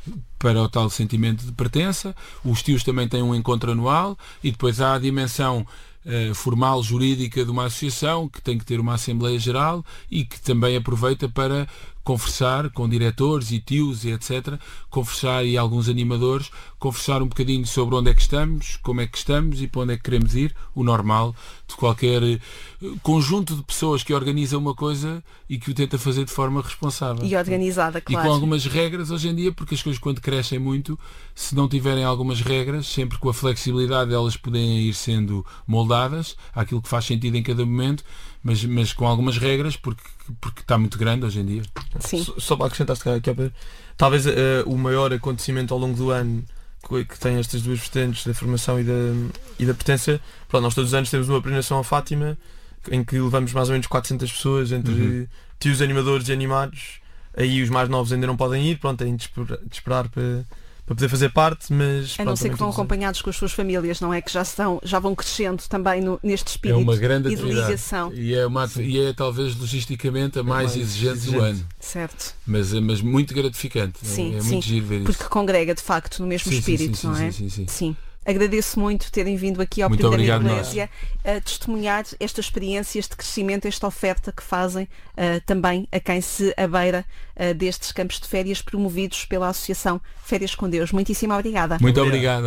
para o tal sentimento de pertença. Os tios também têm um encontro anual e depois há a dimensão formal, jurídica de uma associação que tem que ter uma Assembleia Geral e que também aproveita para conversar com diretores e tios e etc. Conversar, e alguns animadores, conversar um bocadinho sobre onde é que estamos, como é que estamos e para onde é que queremos ir, o normal de qualquer conjunto de pessoas que organiza uma coisa e que o tenta fazer de forma responsável. E organizada, claro. E com algumas regras hoje em dia, porque as coisas quando crescem muito, se não tiverem algumas regras, sempre com a flexibilidade delas poderem ir sendo moldadas àquilo que faz sentido em cada momento, mas com algumas regras, porque está muito grande hoje em dia. Sim. Só para acrescentar, talvez o maior acontecimento ao longo do ano que tem estas duas vertentes da formação e da pertença. Pronto, nós todos os anos temos uma peregrinação a Fátima, em que levamos mais ou menos 400 pessoas, entre tios animadores e animados. Aí os mais novos ainda não podem ir, pronto, têm de esperar para poder fazer parte, mas... A não ser que vão acompanhados com as suas famílias, não é? Que já vão crescendo também neste espírito uma grande e de ligação. E é talvez logisticamente a mais exigente do ano. Certo. Mas muito gratificante. Sim, é sim, muito giro ver isso. Porque congrega de facto no mesmo espírito, não é? Sim. Agradeço muito terem vindo aqui ao programa Eclésia a testemunhar esta experiência, este crescimento, esta oferta que fazem também a quem se abeira destes campos de férias promovidos pela Associação Férias com Deus. Muitíssimo obrigada. Muito obrigado.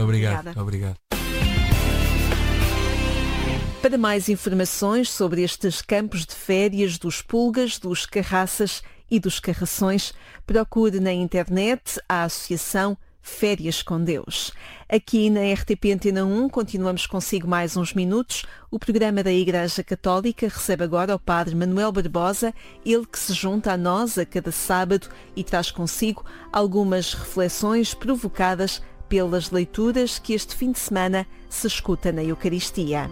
Para mais informações sobre estes campos de férias dos Pulgas, dos Carraças e dos Carrações, procure na internet a Associação Férias com Deus. Aqui na RTP Antena 1 continuamos consigo mais uns minutos. O programa da Igreja Católica recebe agora o Padre Manuel Barbosa, ele que se junta a nós a cada sábado e traz consigo algumas reflexões provocadas pelas leituras que este fim de semana se escuta na Eucaristia.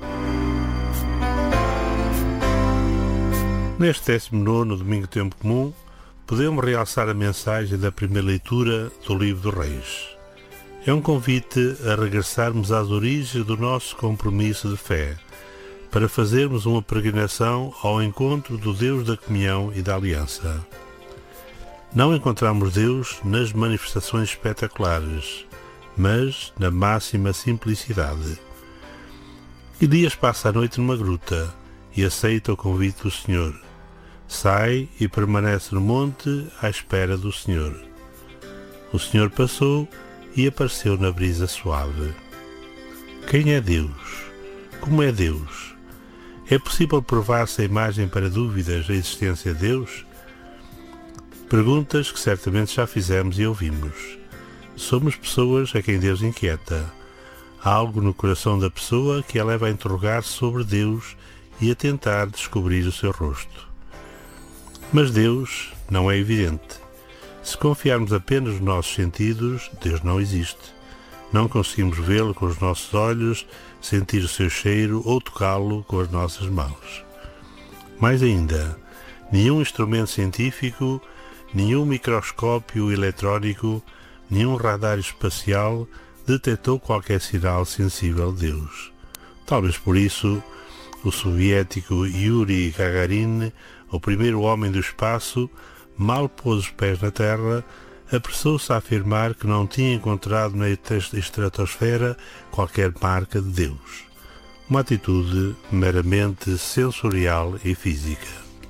Neste 19º Domingo de Tempo Comum, podemos realçar a mensagem da primeira leitura do Livro dos Reis. É um convite a regressarmos às origens do nosso compromisso de fé, para fazermos uma peregrinação ao encontro do Deus da comunhão e da aliança. Não encontramos Deus nas manifestações espetaculares, mas na máxima simplicidade. Elias passa a noite numa gruta e aceita o convite do Senhor. Sai e permanece no monte à espera do Senhor. O Senhor passou e apareceu na brisa suave. Quem é Deus? Como é Deus? É possível provar sem margem para dúvidas a existência de Deus? Perguntas que certamente já fizemos e ouvimos. Somos pessoas a quem Deus inquieta. Há algo no coração da pessoa que a leva a interrogar sobre Deus e a tentar descobrir o seu rosto. Mas Deus não é evidente. Se confiarmos apenas nos nossos sentidos, Deus não existe. Não conseguimos vê-lo com os nossos olhos, sentir o seu cheiro ou tocá-lo com as nossas mãos. Mais ainda, nenhum instrumento científico, nenhum microscópio eletrónico, nenhum radar espacial detectou qualquer sinal sensível de Deus. Talvez por isso, o soviético Yuri Gagarin, o primeiro homem do espaço, mal pôs os pés na Terra, apressou-se a afirmar que não tinha encontrado na estratosfera qualquer marca de Deus. Uma atitude meramente sensorial e física.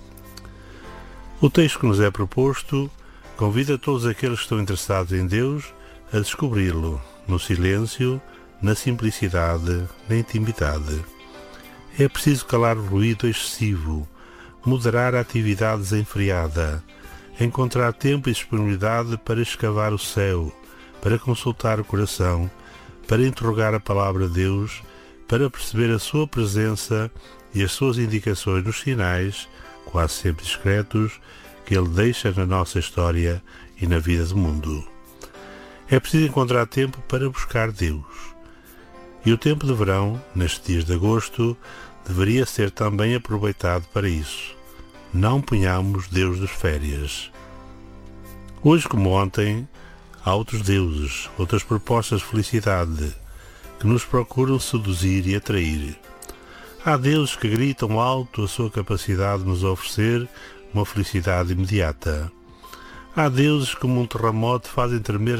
O texto que nos é proposto convida todos aqueles que estão interessados em Deus a descobri-lo no silêncio, na simplicidade, na intimidade. É preciso calar o ruído excessivo, moderar a atividade desenfreada, encontrar tempo e disponibilidade para escavar o céu, para consultar o coração, para interrogar a palavra de Deus, para perceber a sua presença e as suas indicações nos sinais, quase sempre discretos, que Ele deixa na nossa história e na vida do mundo. É preciso encontrar tempo para buscar Deus. E o tempo de verão, nestes dias de agosto, deveria ser também aproveitado para isso. Não ponhamos Deus das férias. Hoje, como ontem, há outros deuses, outras propostas de felicidade, que nos procuram seduzir e atrair. Há deuses que gritam alto a sua capacidade de nos oferecer uma felicidade imediata. Há deuses que, como um terremoto, fazem tremer